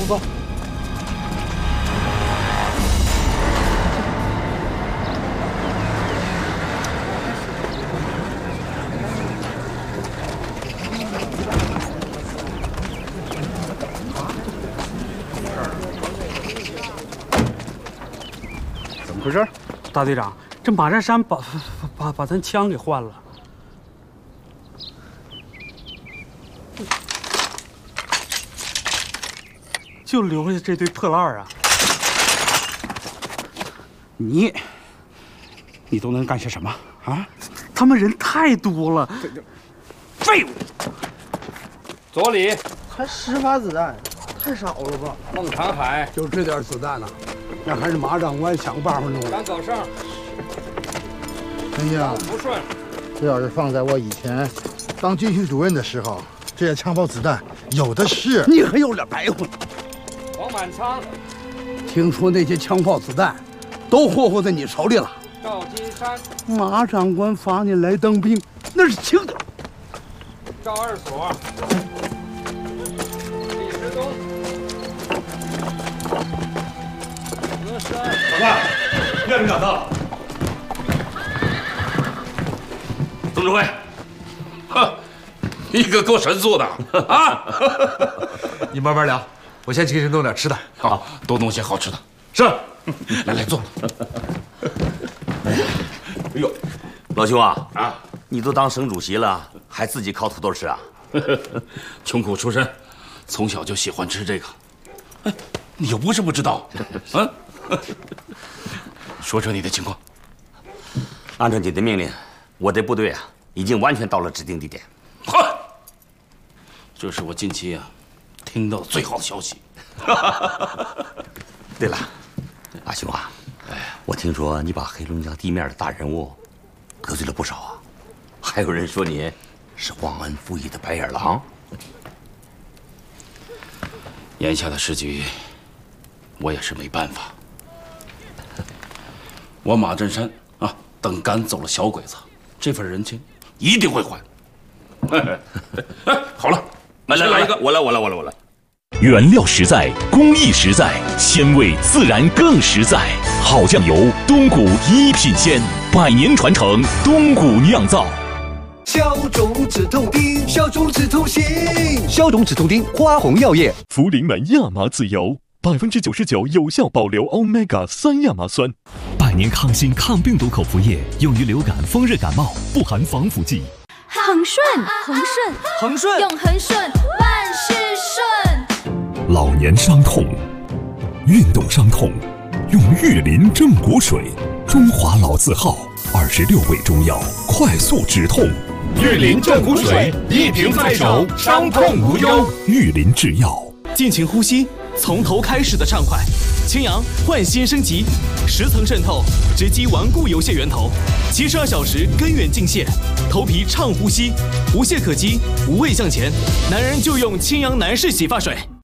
走。 怎么回事？ 大队长，这马占山把咱枪给换了。 就留下这堆破烂啊！ 你都能干些什么啊？ 他们人太多了， 废物！ 左里， 才10发子弹，太少了吧？ 孟长海， 就这点子弹呢，那还是马长官想办法弄的。 张狗剩， 陈兄， 不顺， 这要是放在我以前当军训主任的时候，这些枪炮子弹有的是。 你还有脸白混？ 王满仓， 听说那些枪炮子弹都霍霍在你手里了。 赵金山， 马长官罚你来当兵，那是轻的。 赵二所，李时东，何山， 长官，岳领导到了。 董指挥，哼，一个够神速的啊！ 你慢慢聊，我先给你弄点吃的。 好，多弄些好吃的。是，来坐。 哎呦，老兄啊，你都当省主席了，还自己烤土豆吃啊？ 穷苦出身，从小就喜欢吃这个。哎，你又不是不知道，啊？说说你的情况。 按照你的命令，我的部队啊，已经完全到了指定地点。 呵，这是我近期啊听到的最好的消息。 对了，阿兄啊，我听说你把黑龙江地面的大人物得罪了不少啊，还有人说你是忘恩负义的白眼狼。 眼下的时局，我也是没办法。我马振山啊，等赶走了小鬼子，这份人情一定会还。哎，好了，来一个，我来。 原料实在，工艺实在，鲜味自然更实在。好酱油，东谷一品鲜，100年传承，东谷酿造。 消肿止痛丁，消肿止痛行，消肿止痛丁，花红药业。 茯苓门亚麻籽油，99%有效保留 Omega 3亚麻酸，100年抗菌抗病毒口服液，用于流感、风热感冒，不含防腐剂。 恒顺，用恒顺，万事顺。 老年伤痛、运动伤痛，用玉林正骨水，中华老字号，26味中药，快速止痛。 玉林正骨水，一瓶在手，伤痛无忧。 玉林制药， 尽情呼吸，从头开始的畅快。清扬焕新升级，10层渗透，直击顽固油屑源头，72小时根源净泻，头皮畅呼吸，无懈可击，无畏向前。男人就用清扬男士洗发水。